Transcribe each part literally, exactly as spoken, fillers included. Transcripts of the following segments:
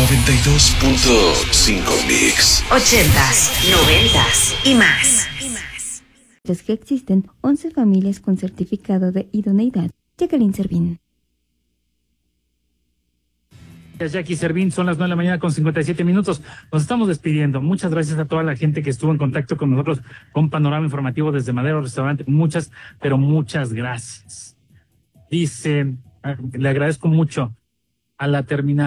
noventa y dos punto cinco Mix. Ochentas, noventas y más. Es que existen once familias con certificado de idoneidad. Jacqueline Servín. Jackie Servín, son las nueve de la mañana con cincuenta y siete minutos. Nos estamos despidiendo. Muchas gracias a toda la gente que estuvo en contacto con nosotros con Panorama Informativo desde Madero Restaurante. Muchas, pero muchas gracias. Dice, le agradezco mucho a la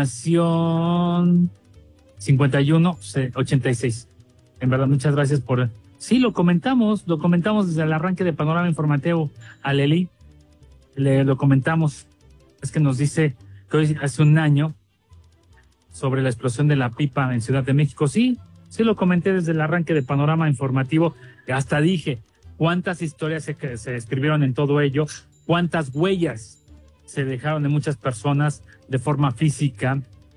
terminación cincuenta y uno ochenta y seis. En verdad, muchas gracias por... Sí, lo comentamos, lo comentamos desde el arranque de Panorama Informativo a Leli. Le lo comentamos. Es que nos dice que hoy hace un año sobre la explosión de la pipa en Ciudad de México. Sí, sí lo comenté desde el arranque de Panorama Informativo. Hasta dije cuántas historias se, se escribieron en todo ello, cuántas huellas se dejaron de muchas personas de forma física,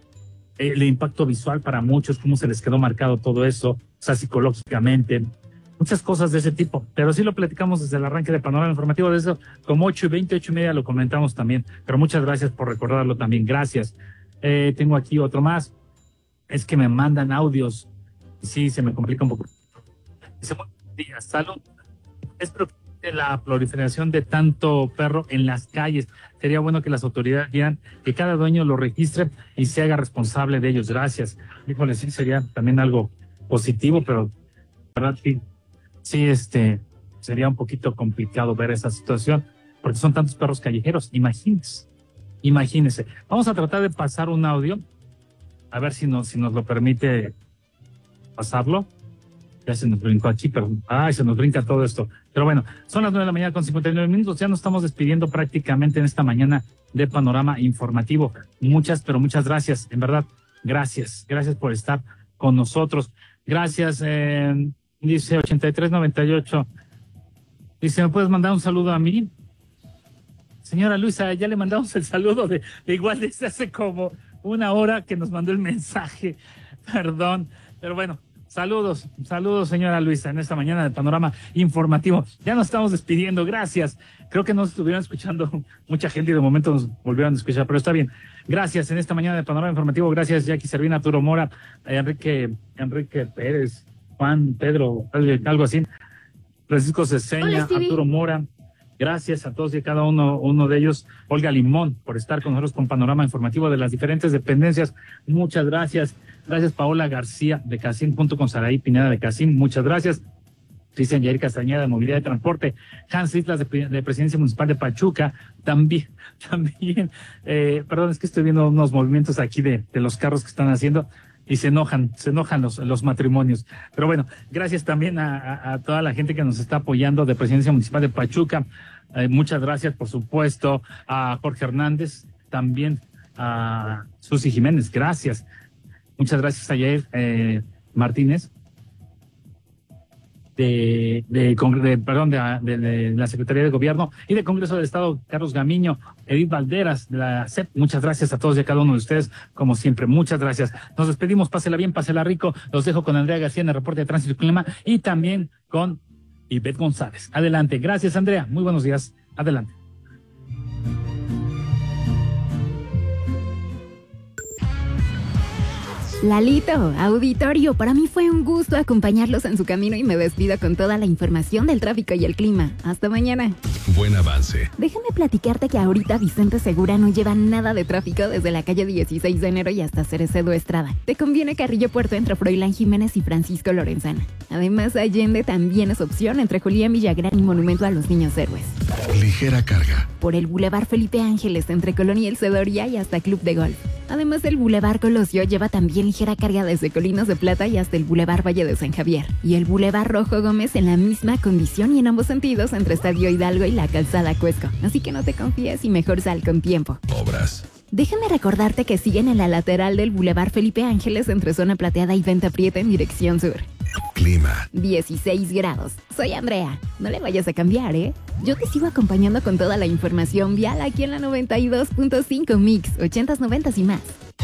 el impacto visual para muchos, cómo se les quedó marcado todo eso, o sea, psicológicamente, muchas cosas de ese tipo. Pero sí lo platicamos desde el arranque de Panorama Informativo, de eso como ocho y veinte, ocho y media lo comentamos también. Pero muchas gracias por recordarlo también, gracias. Eh, tengo aquí otro más. Es que me mandan audios. Sí, se me complica un poco. Dice, buenos días, salud. Es preocupante la proliferación de tanto perro en las calles. Sería bueno que las autoridades vieran que cada dueño lo registre y se haga responsable de ellos. Gracias. Híjole, sí, sería también algo positivo, pero verdad sí, sí, este, sería un poquito complicado ver esa situación, porque son tantos perros callejeros. Imagínense. Imagínense. Vamos a tratar de pasar un audio, a ver si nos, si nos lo permite pasarlo. Ya se nos brincó aquí, pero ay, se nos brinca todo esto. Pero bueno, son las nueve de la mañana con cincuenta y nueve minutos. Ya nos estamos despidiendo prácticamente en esta mañana de Panorama Informativo. Muchas, pero muchas gracias. En verdad, gracias. Gracias por estar con nosotros. Gracias. Eh, dice ochenta y tres noventa y ocho. Dice, ¿me puedes mandar un saludo a mí? Señora Luisa, ya le mandamos el saludo de, de igual desde hace como una hora que nos mandó el mensaje. Perdón, pero bueno, saludos, saludos señora Luisa en esta mañana de Panorama Informativo. Ya nos estamos despidiendo, gracias. Creo que nos estuvieron escuchando mucha gente y de momento nos volvieron a escuchar, pero está bien. Gracias en esta mañana de Panorama Informativo, gracias Jackie Servín, Arturo Mora, Enrique, Enrique Pérez, Juan, Pedro, algo así, Francisco Ceseña, Arturo Mora. Gracias a todos y a cada uno, uno de ellos. Olga Limón, por estar con nosotros con Panorama Informativo de las diferentes dependencias. Muchas gracias. Gracias, Paola García de Casín, junto con Saraí Pineda de Casín. Muchas gracias. Cristian Yair Castañeda de Movilidad y Transporte. Hans Islas de, de Presidencia Municipal de Pachuca. También, también, eh, perdón, es que estoy viendo unos movimientos aquí de, de los carros que están haciendo. Y se enojan, se enojan los, los matrimonios. Pero bueno, gracias también a, a, a toda la gente que nos está apoyando de Presidencia Municipal de Pachuca. Eh, muchas gracias, por supuesto, a Jorge Hernández, también a Susi Jiménez, gracias. Muchas gracias a Yair eh, Martínez, de, de, de perdón, de, de, de la Secretaría de Gobierno y de Congreso del Estado, Carlos Gamiño, Edith Valderas de la C E P. Muchas gracias a todos y a cada uno de ustedes, como siempre, muchas gracias. Nos despedimos, pásela bien, pásela rico. Los dejo con Andrea García en el reporte de Tránsito y Clima y también con Ivette González. Adelante. Gracias, Andrea. Muy buenos días. Adelante. Lalito, auditorio, para mí fue un gusto acompañarlos en su camino y me despido con toda la información del tráfico y el clima. Hasta mañana. Buen avance. Déjame platicarte que ahorita Vicente Segura no lleva nada de tráfico desde la calle dieciséis de enero y hasta Cerecedo Estrada. Te conviene Carrillo Puerto entre Froilán Jiménez y Francisco Lorenzana. Además, Allende también es opción entre Julián Villagrán y Monumento a los Niños Héroes. Ligera carga. Por el Boulevard Felipe Ángeles entre Colón y El Cedoria y hasta Club de Golf. Además, el Boulevard Colosio lleva también ligera carga desde Colinas de Plata y hasta el Boulevard Valle de San Javier. Y el Boulevard Rojo Gómez en la misma condición y en ambos sentidos entre Estadio Hidalgo y la Calzada Cuesco. Así que no te confíes y mejor sal con tiempo. Obras. Déjame recordarte que siguen en la lateral del Boulevard Felipe Ángeles entre Zona Plateada y Venta Prieta en dirección sur. Clima. dieciséis grados. Soy Andrea. No le vayas a cambiar, ¿eh? Yo te sigo acompañando con toda la información vial aquí en la noventa y dos punto cinco Mix, ochentas, noventas y más.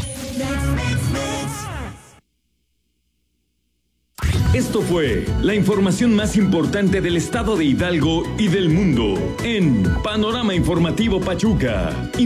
Esto fue la información más importante del estado de Hidalgo y del mundo en Panorama Informativo Pachuca.